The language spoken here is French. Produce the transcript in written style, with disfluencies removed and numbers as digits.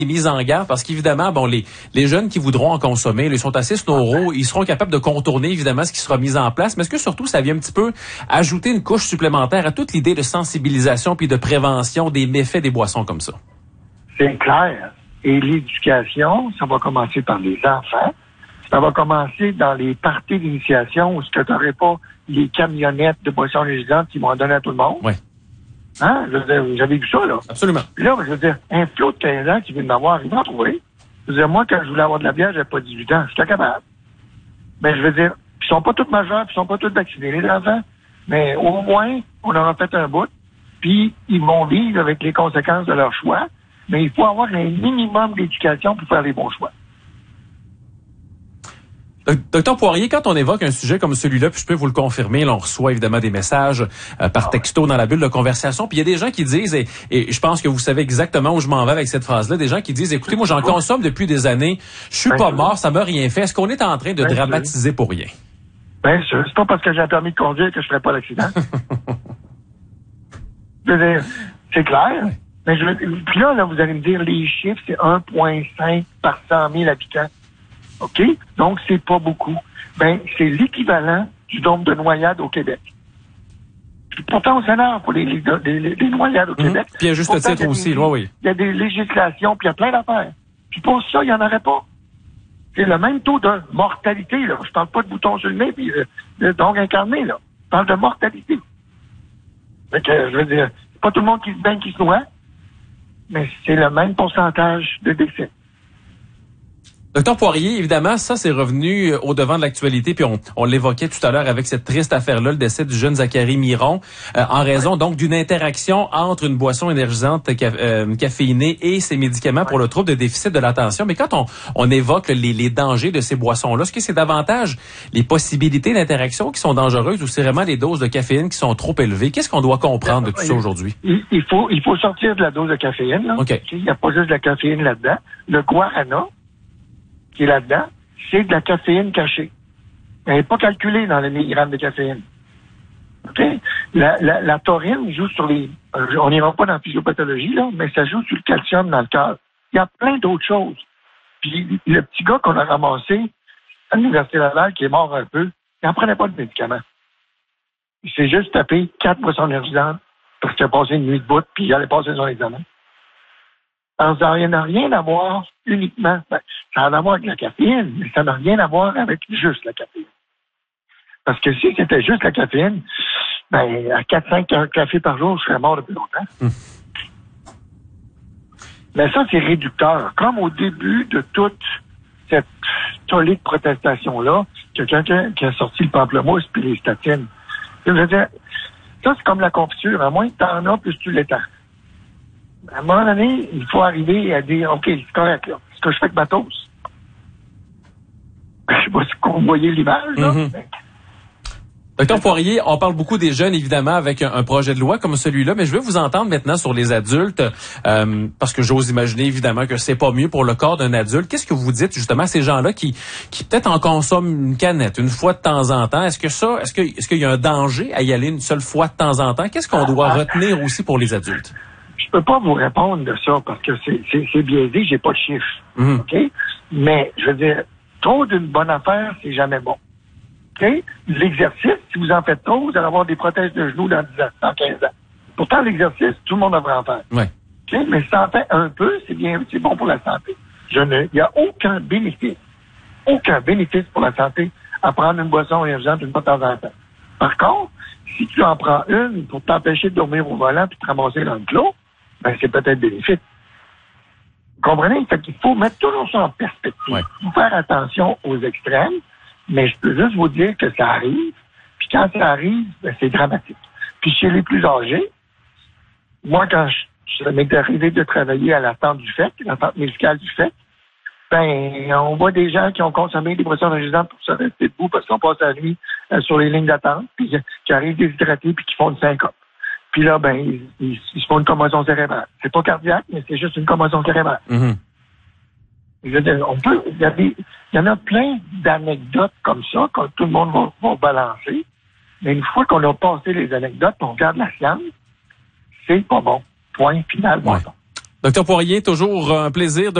mises en garde parce qu'évidemment, bon, les jeunes qui voudront en consommer, ils sont assez snoraux, ils seront capables de contourner évidemment ce qui sera mis en place. Mais est-ce que surtout ça vient un petit peu ajouter une couche supplémentaire à toute l'idée de sensibilisation puis de prévention des méfaits des boissons comme ça? C'est clair. Et l'éducation, ça va commencer par les enfants. Ça va commencer dans les parties d'initiation où tu n'aurais pas les camionnettes de boissons énergisantes qui vont en donner à tout le monde. Oui. Hein? Je veux dire, vous avez vu ça, là? Absolument. Puis là, je veux dire, un flot de 15 ans qui vient d'avoir, il va en trouver. Je veux dire, moi, quand je voulais avoir de la bière, j'avais pas 18 ans. J'étais capable. Mais je veux dire, ils sont pas tous majeurs, puis ils sont pas tous vaccinés, les enfants. Mais au moins, on aura fait un bout. Puis, ils vont vivre avec les conséquences de leur choix. Mais il faut avoir un minimum d'éducation pour faire les bons choix. Docteur Poirier, quand on évoque un sujet comme celui-là, puis je peux vous le confirmer, là, on reçoit évidemment des messages par texto dans la bulle de conversation, puis il y a des gens qui disent, et je pense que vous savez exactement où je m'en vais avec cette phrase-là, des gens qui disent, écoutez, moi j'en consomme depuis des années, je suis pas mort, ça m'a rien fait. Est-ce qu'on est en train de dramatiser pour rien? Bien sûr, c'est pas parce que j'ai un permis de conduire que je ferai pas l'accident. Je veux dire, c'est clair. Mais puis là, vous allez me dire, les chiffres, c'est 1,5 par 100 000 habitants. OK? Donc, c'est pas beaucoup. Ben, c'est l'équivalent du nombre de noyades au Québec. Puis pourtant, on s'énerve pour les noyades au Québec. Puis à juste titre aussi, oui. Il y a des législations, puis il y a plein d'affaires. Puis pour ça, il n'y en aurait pas. C'est le même taux de mortalité, là. Je parle pas de boutons sur le nez, puis donc incarné, là. Je parle de mortalité. Fait que, je veux dire, c'est pas tout le monde qui se baigne qui se noie, mais c'est le même pourcentage de décès. Docteur Poirier, évidemment, ça c'est revenu au devant de l'actualité, puis on l'évoquait tout à l'heure avec cette triste affaire-là, le décès du jeune Zachary Miron, en raison donc d'une interaction entre une boisson énergisante caféinée et ses médicaments pour le trouble de déficit de l'attention. Mais quand on évoque les dangers de ces boissons-là, est-ce que c'est davantage les possibilités d'interaction qui sont dangereuses ou c'est vraiment les doses de caféine qui sont trop élevées? Qu'est-ce qu'on doit comprendre de tout ça aujourd'hui? Il faut sortir de la dose de caféine. Là. Okay. Il n'y a pas juste de la caféine là-dedans. Le guarana, qui est là-dedans, c'est de la caféine cachée. Elle n'est pas calculée dans les milligrammes de caféine. OK? La taurine joue sur les... on n'ira pas dans la physiopathologie, là, mais ça joue sur le calcium dans le cœur. Il y a plein d'autres choses. Puis le petit gars qu'on a ramassé à l'Université Laval, qui est mort un peu, il n'en prenait pas de médicaments. Il s'est juste tapé 4 boissons énergisantes parce qu'il a passé une nuit de bout, puis il allait passer son examen. Alors, ça n'a rien à voir uniquement. Ça a à voir avec la caféine, mais ça n'a rien à voir avec juste la caféine. Parce que si c'était juste la caféine, ben, à 4-5 cafés par jour, je serais mort depuis longtemps. Mais ça, c'est réducteur. Comme au début de toute cette tollée de protestation-là, quelqu'un qui a sorti le pamplemousse puis les statines. Je veux dire, ça, c'est comme la confiture. À moins que t'en as, plus tu l'étends. À un moment donné, il faut arriver à dire, OK, c'est correct, là. Ce que je fais avec ma toast. Je sais pas si vous voyez l'image, là. Docteur Poirier, on parle beaucoup des jeunes, évidemment, avec un projet de loi comme celui-là, mais je veux vous entendre maintenant sur les adultes, parce que j'ose imaginer, évidemment, que c'est pas mieux pour le corps d'un adulte. Qu'est-ce que vous dites, justement, à ces gens-là qui peut-être en consomment une canette une fois de temps en temps? Est-ce qu'il y a un danger à y aller une seule fois de temps en temps? Qu'est-ce qu'on doit retenir aussi pour les adultes? Je peux pas vous répondre de ça parce que c'est biaisé, j'ai pas de chiffres. OK? Mais, je veux dire, trop d'une bonne affaire, c'est jamais bon. OK? L'exercice, si vous en faites trop, vous allez avoir des prothèses de genoux dans 10 ans, dans 15 ans. Pourtant, l'exercice, tout le monde devrait en faire. Ouais. OK? Mais si ça en fait un peu, c'est bon pour la santé. Il n'y a aucun bénéfice pour la santé à prendre une boisson énergisante une fois de temps en temps. Par contre, si tu en prends une pour t'empêcher de dormir au volant puis de te ramasser dans le clos, ben, c'est peut-être bénéfique. Vous comprenez? Fait qu'il faut mettre toujours ça en perspective. Ouais. Il faut faire attention aux extrêmes, mais je peux juste vous dire que ça arrive, puis quand ça arrive, ben, c'est dramatique. Puis chez les plus âgés, moi, quand ça m'est arrivé de travailler à l'attente du FEC, l'attente médicale du FEC, ben, on voit des gens qui ont consommé des boissons énergisantes pour se rester debout parce qu'on passe la nuit sur les lignes d'attente, puis qui arrivent déshydratés puis qui font une syncope. Puis là, ben, ils se font une commotion cérébrale. C'est pas cardiaque, mais c'est juste une commotion cérébrale. Je veux dire, il y en a plein d'anecdotes comme ça que tout le monde va balancer. Mais une fois qu'on a passé les anecdotes, on regarde la science, c'est pas bon. Point final, bon. Docteur Poirier, toujours un plaisir de